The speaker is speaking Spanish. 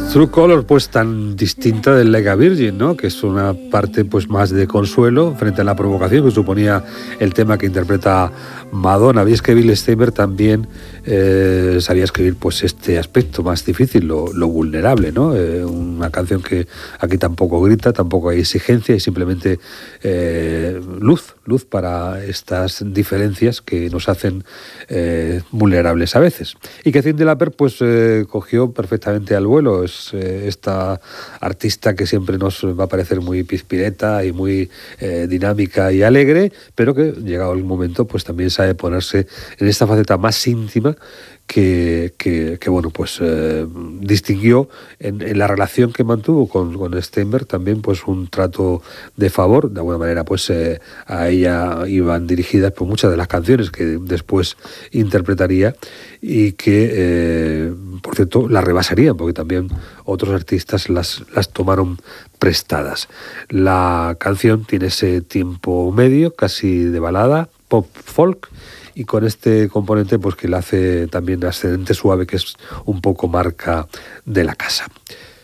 True Color, pues tan distinta del Like a Virgin, ¿no? Que es una parte pues más de consuelo frente a la provocación que suponía el tema que interpreta Madonna. Y es que Bill Steinberg también sabía escribir pues este aspecto más difícil, lo vulnerable, ¿no? Una canción que aquí tampoco grita, tampoco hay exigencia y simplemente luz para estas diferencias que nos hacen vulnerables a veces. Y que Cyndi Lauper pues cogió perfectamente al vuelo. Es esta artista que siempre nos va a parecer muy pizpireta y muy dinámica y alegre, pero que llegado el momento pues también sabe ponerse en esta faceta más íntima que bueno, pues distinguió en la relación que mantuvo con Steinberg también pues un trato de favor. De alguna manera pues a ella iban dirigidas pues muchas de las canciones que después interpretaría y que por cierto las rebasarían porque también otros artistas las tomaron prestadas. La canción tiene ese tiempo medio, casi de balada, pop folk, y con este componente pues que le hace también ascendente suave, que es un poco marca de la casa.